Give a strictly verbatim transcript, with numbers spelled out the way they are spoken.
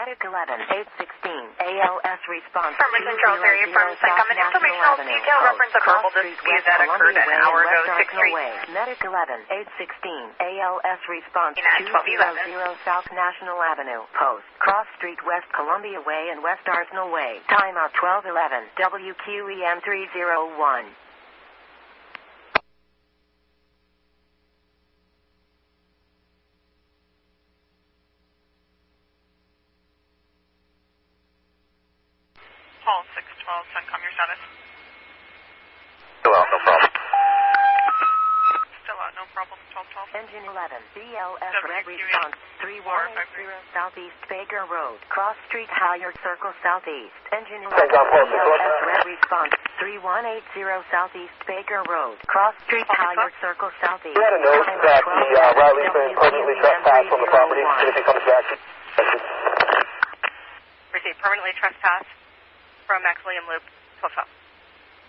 Medic eleven, eight sixteen, A L S response. Affirmative control area from CENTCOM. An informational detail reference a verbal dispute that occurred an hour ago, sixth Street. Medic eleven, eight sixteen, A L S response, two hundred South National Avenue. Post, Cross Street, West Columbia Way and West Arsenal Way. Timeout twelve eleven, W Q E M three oh one. Paul six twelve, CENTCOM, your status? Still out, no problem. Still out, no problem, twelve twelve. Engine eleven, B L S red response, three one eight zero Southeast Baker Road, Cross Street, Halyard Circle Southeast. Engine eleven, B L S red response, three one eight zero Southeast Baker Road, Cross Street, Halyard Circle Southeast. We had a note that the uh, Riley's been permanently trespassed from the property. See if he comes back. Received permanently trespassed from Max William Loop, twelve twelve.